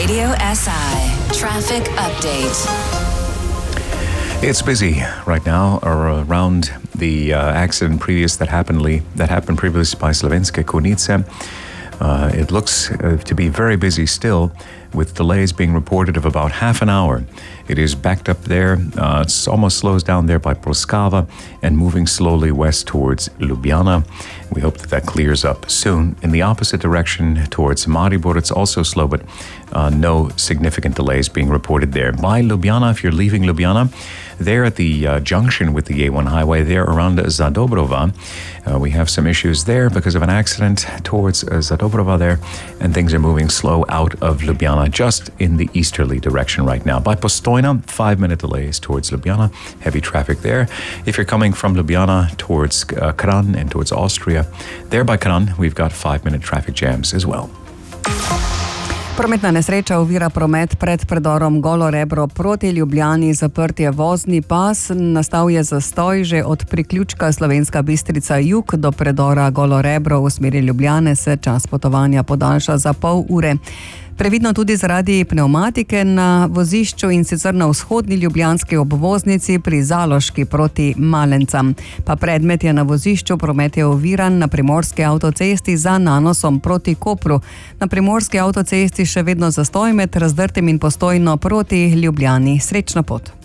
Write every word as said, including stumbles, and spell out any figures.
Radio S I Traffic Update. It's busy right now around the uh, accident previous that happened that happened previously by Slovenské Konjice. Uh, it looks uh, to be very busy still, with delays being reported of about half an hour. It is backed up there. Uh, it almost slows down there by Proskava and moving slowly west towards Ljubljana. We hope that that clears up soon. In the opposite direction towards Maribor, it's also slow, but uh, no significant delays being reported there. By Ljubljana, if you're leaving Ljubljana, there at the uh, junction with the A one highway, there around Zadobrova, uh, we have some issues there because of an accident towards uh, Zadobrova there, and things are moving slow out of Ljubljana, just in the easterly direction right now. By Postojna, five-minute delays towards Ljubljana, heavy traffic there. If you're coming from Ljubljana towards uh, Kranj and towards Austria, there by Kranj, we've got five-minute traffic jams as well. Prometna nesreča ovira promet pred predorom Golo Rebro proti Ljubljani, zaprt je vozni pas, nastal je zastoj že od priključka Slovenska Bistrica jug do predora Golo Rebro v smeri Ljubljane, se čas potovanja podaljša za pol ure. Previdno tudi zaradi pnevmatike na vozišču, in sicer na vzhodni ljubljanski obvoznici pri Zaloški proti Malencam. Pa predmet je na vozišču, promet je oviran na primorski avtocesti za nanosom proti Kopru. Na primorski avtocesti še vedno zastoj med Razdrtem in Postojno proti Ljubljani. Srečno pot.